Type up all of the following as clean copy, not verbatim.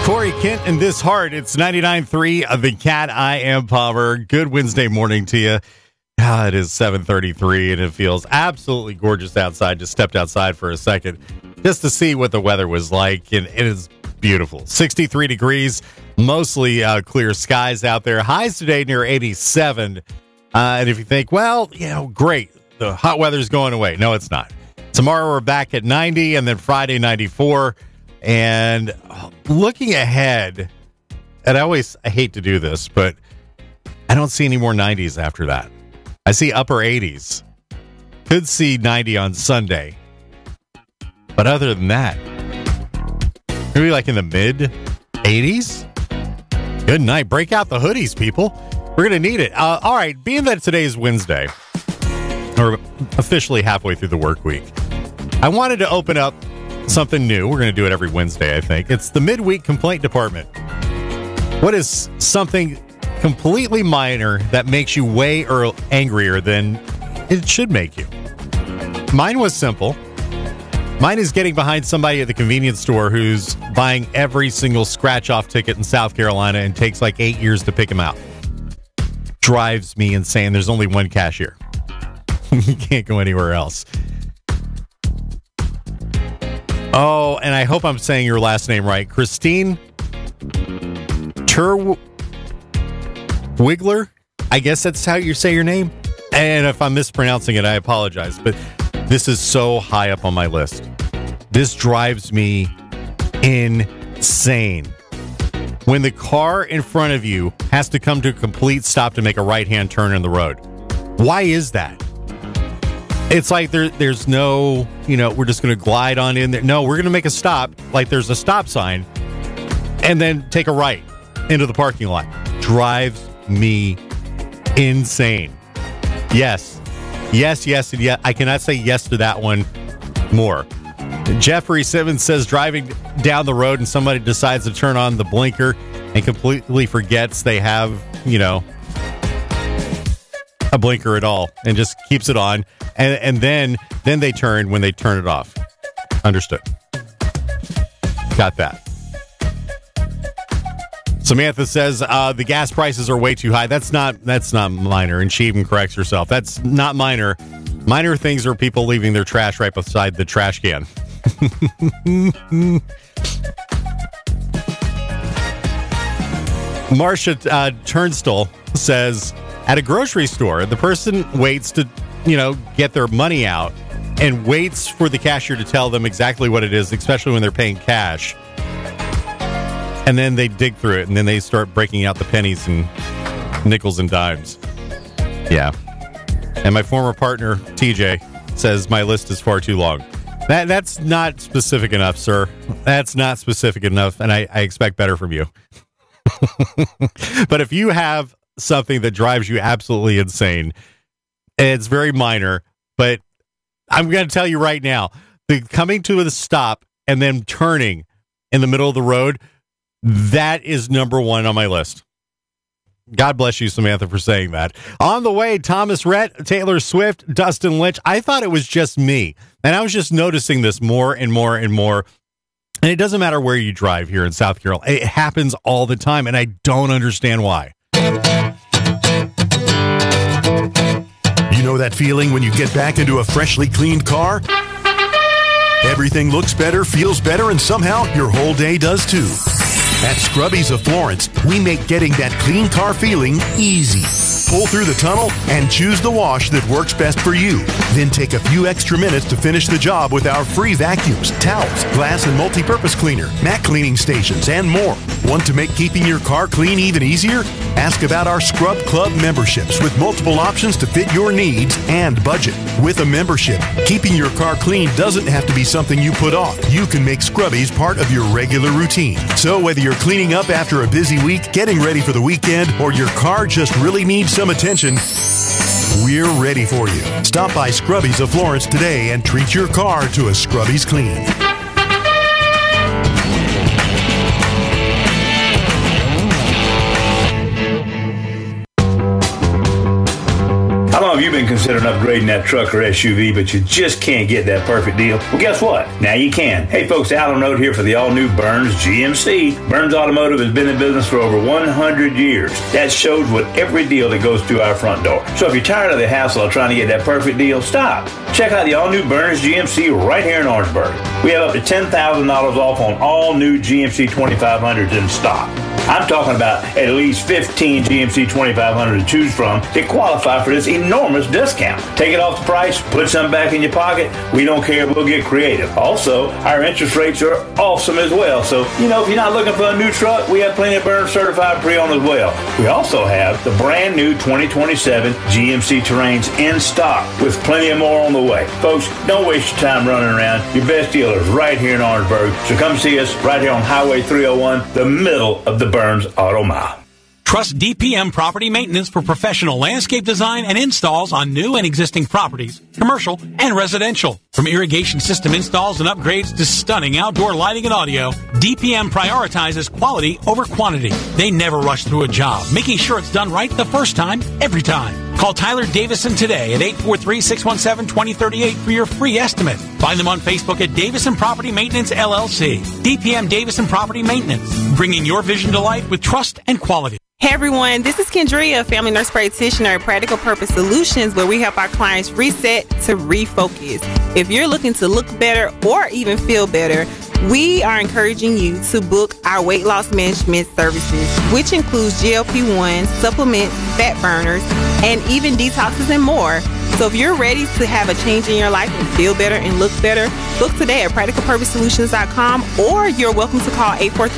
Corey Kent and This Heart. It's 99.3 of The Cat. I am Palmer. Good Wednesday morning to you. It is 7:33 and it feels absolutely gorgeous outside. Just stepped outside for a second just to see what the weather was like, and it is beautiful. 63 degrees, mostly clear skies out there. Highs today near 87. And if you think, well, great, the hot weather's going away. No, it's not. Tomorrow we're back at 90, and then Friday 94. And looking ahead, and I hate to do this, but I don't see any more 90s after that. I see upper 80s. Could see 90 on Sunday. But other than that, maybe like in the mid 80s. Good night. Break out the hoodies, people. We're going to need it. All right. Being that today is Wednesday, or officially halfway through the work week, I wanted to open up something new. We're going to do it every Wednesday, I think. It's the midweek complaint department. What is something completely minor that makes you way angrier than it should make you? Mine was simple. Mine is getting behind somebody at the convenience store who's buying every single scratch-off ticket in South Carolina and takes like 8 years to pick them out. Drives me insane. There's only one cashier. You can't go anywhere else. Oh, and I hope I'm saying your last name right. Christine Wiggler? I guess that's how you say your name. And if I'm mispronouncing it, I apologize. But this is so high up on my list. This drives me insane. When the car in front of you has to come to a complete stop to make a right-hand turn in the road. Why is that? It's like there's no, we're just going to glide on in there. No, we're going to make a stop, like there's a stop sign, and then take a right into the parking lot. Drives me insane. Yes, and yeah. I cannot say yes to that one more. Jeffrey Simmons says driving down the road and somebody decides to turn on the blinker and completely forgets they have, a blinker at all and just keeps it on. And then they turn when they turn it off. Understood. Got that. Samantha says the gas prices are way too high. That's not minor, and she even corrects herself. That's not minor. Minor things are people leaving their trash right beside the trash can. Marcia Turnstall says at a grocery store, the person waits to get their money out and waits for the cashier to tell them exactly what it is, especially when they're paying cash. And then they dig through it, and then they start breaking out the pennies and nickels and dimes. Yeah. And my former partner, TJ, says my list is far too long. That's not specific enough, sir. That's not specific enough, and I expect better from you. But if you have something that drives you absolutely insane, it's very minor, but I'm going to tell you right now, the coming to the stop and then turning in the middle of the road, that is number one on my list. God bless you, Samantha, for saying that. On the way, Thomas Rhett, Taylor Swift, Dustin Lynch. I thought it was just me, and I was just noticing this more and more and more. And it doesn't matter where you drive here in South Carolina. It happens all the time, and I don't understand why. You know that feeling when you get back into a freshly cleaned car? Everything looks better, feels better, and somehow your whole day does too. At Scrubbies of Florence, we make getting that clean car feeling easy. Pull through the tunnel and choose the wash that works best for you. Then take a few extra minutes to finish the job with our free vacuums, towels, glass and multi-purpose cleaner, mat cleaning stations, and more. Want to make keeping your car clean even easier? Ask about our Scrub Club memberships with multiple options to fit your needs and budget. With a membership, keeping your car clean doesn't have to be something you put off. You can make Scrubbies part of your regular routine. So whether you're cleaning up after a busy week, getting ready for the weekend, or your car just really needs some attention, we're ready for you. Stop by Scrubbies of Florence today and treat your car to a Scrubbies clean. How long have you been considering upgrading that truck or SUV, but you just can't get that perfect deal? Well, guess what? Now you can. Hey, folks, Alan Road here for the all-new Burns GMC. Burns Automotive has been in business for over 100 years. That shows with every deal that goes through our front door. So if you're tired of the hassle of trying to get that perfect deal, stop. Check out the all-new Burns GMC right here in Orangeburg. We have up to $10,000 off on all new GMC 2500s in stock. I'm talking about at least 15 GMC 2500 to choose from that qualify for this enormous discount. Take it off the price, put some back in your pocket. We don't care, we'll get creative. Also, our interest rates are awesome as well. So, if you're not looking for a new truck, we have plenty of Burns certified pre-owned as well. We also have the brand new 2027 GMC Terrains in stock with plenty of more on the way. Folks, don't waste your time running around. Your best dealer is right here in Orangeburg. So come see us right here on Highway 301, the middle of the Burns Auto Mile. Trust DPM Property Maintenance for professional landscape design and installs on new and existing properties, commercial and residential. From irrigation system installs and upgrades to stunning outdoor lighting and audio, DPM prioritizes quality over quantity. They never rush through a job, making sure it's done right the first time, every time. Call Tyler Davison today at 843-617-2038 for your free estimate. Find them on Facebook at Davison Property Maintenance, LLC. DPM Davison Property Maintenance, bringing your vision to life with trust and quality. Hey everyone, this is Kendria, family nurse practitioner at Practical Purpose Solutions, where we help our clients reset to refocus. If you're looking to look better or even feel better, we are encouraging you to book our weight loss management services, which includes GLP-1, supplements, fat burners, and even detoxes and more. So if you're ready to have a change in your life and feel better and look better, book today at practicalpurposesolutions.com, or you're welcome to call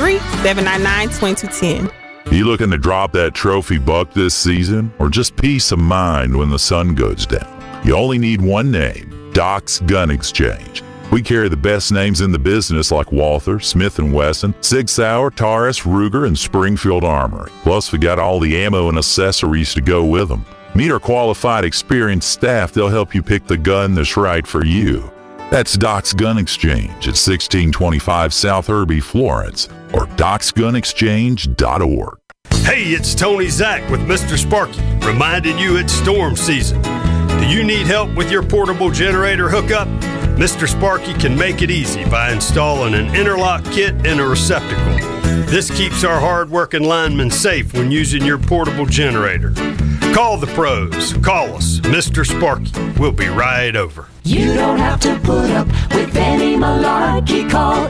843-799-2210. You looking to drop that trophy buck this season, or just peace of mind when the sun goes down? You only need one name, Doc's Gun Exchange. We carry the best names in the business like Walther, Smith & Wesson, Sig Sauer, Taurus, Ruger, and Springfield Armory. Plus, we got all the ammo and accessories to go with them. Meet our qualified, experienced staff. They'll help you pick the gun that's right for you. That's Doc's Gun Exchange at 1625 South Irby, Florence, or docsgunexchange.org. Hey, it's Tony Zach with Mr. Sparky, reminding you it's storm season. Do you need help with your portable generator hookup? Mr. Sparky can make it easy by installing an interlock kit and a receptacle. This keeps our hard-working linemen safe when using your portable generator. Call the pros. Call us, Mr. Sparky. We'll be right over. You don't have to put up with any malarkey. Call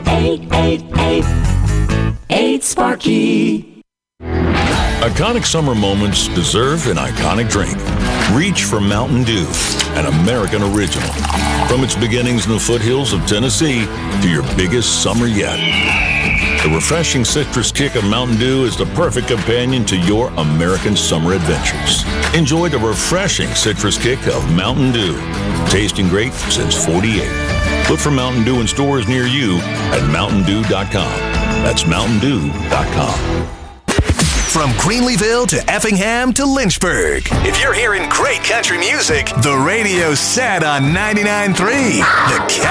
888-8-SPARKY. Iconic summer moments deserve an iconic drink. Reach for Mountain Dew, an American original. From its beginnings in the foothills of Tennessee to your biggest summer yet. The refreshing citrus kick of Mountain Dew is the perfect companion to your American summer adventures. Enjoy the refreshing citrus kick of Mountain Dew. Tasting great since '48. Look for Mountain Dew in stores near you at MountainDew.com. That's MountainDew.com. From Greenleeville to Effingham to Lynchburg. If you're hearing great country music, the radio's set on 99.3. The